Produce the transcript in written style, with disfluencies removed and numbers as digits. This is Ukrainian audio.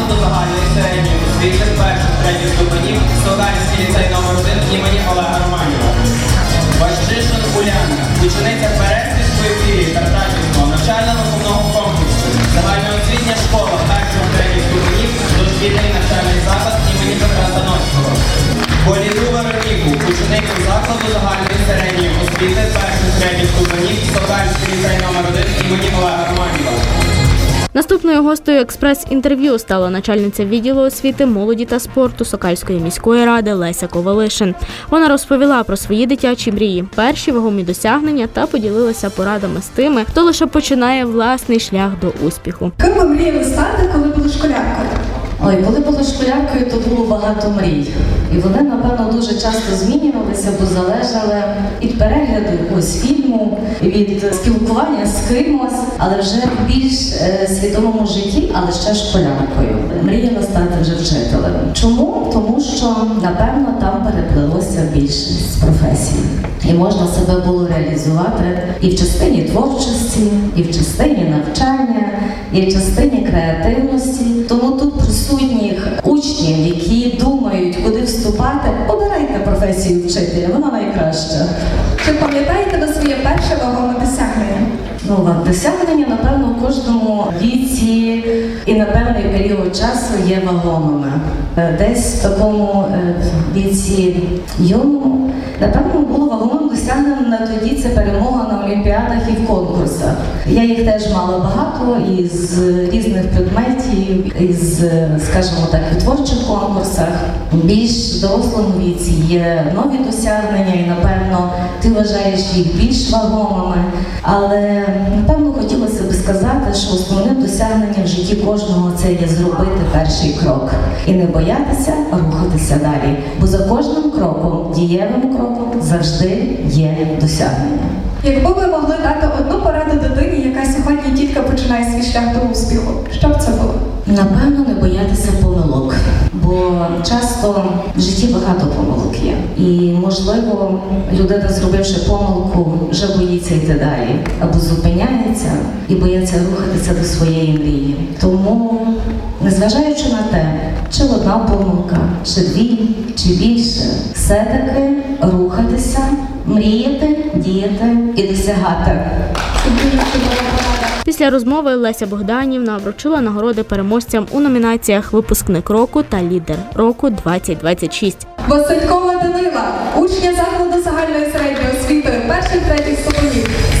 закладу загальної середньої освіти перших третіх ступенів Сокальський ліцей номер 1 імені Олега Романєва. Ващишин Уляна, учениця Переслідської філії Картачівського навчально-виховного комплексу, загальноосвітня школа перших третіх ступенів, дошкільний навчальний заклад імені Петра Заноцького. Поліду Вероніку, ученицю закладу загальної середньої освіти перших третіх ступенів Сокальський ліцей номер 1 імені Олега Романєва. Наступною гостею експрес-інтерв'ю стала начальниця відділу освіти, молоді та спорту Сокальської міської ради Леся Ковалишин. Вона розповіла про свої дитячі мрії, перші вагомі досягнення та поділилася порадами з тими, хто лише починає власний шлях до успіху. Ким ви мріяли стати, коли були школяркою? Ой, коли була школяркою, то було багато мрій. І вони, напевно, дуже часто змінювалися, бо залежали від перегляду якогось фільму, від спілкування з кимось, але вже в більш свідомому житті, але ще школяркою. Мріяла стати вже вчителем. Чому? Тому що, напевно, там переплилося більшість професій. І можна себе було реалізувати і в частині творчості, і в частині навчання, і в частині креативності. Тому тут присутніх учнів, які думають, куди вступати, обирайте професію вчителя, вона найкраща. Чи пам'ятаєте ви своє перше вагоме досягнення? Досягнення, напевно, у кожному віці і на певний період часу є вагомими. Десь в такому віці юному, напевно, було вагомим досягненням на тоді це перемога на олімпіадах і в конкурсах. Я їх теж мала багато із різних предметів, із, скажімо так, і творчих конкурсах. Більш дорослому віці є нові досягнення і, напевно, ти вважаєш їх більш вагомими. Але, напевно, хотілося б сказати, що основним досягненням в житті кожного це є зробити перший крок. І не боятися рухатися далі. Бо за кожним кроком, дієвим кроком, завжди є досягнення. Якби ви могли дати одну пораду дитині, яка сьогодні тільки починає свій шлях до успіху, що б це було? Напевно, не боятися помилок, бо часто в житті багато помилок є. І, можливо, людина, зробивши помилку, вже боїться йти далі, або зупиняється і боїться рухатися до своєї мрії. Тому, незважаючи на те, чи одна помилка, чи дві, чи більше, все-таки рухатися, мріяти, діяти і досягати. Після розмови Леся Богданівна вручила нагороди переможцям у номінаціях «Випускник року» та «Лідер року 2026». Василькова Данила, учня закладу загальної середньої освіти перших третіх ступенів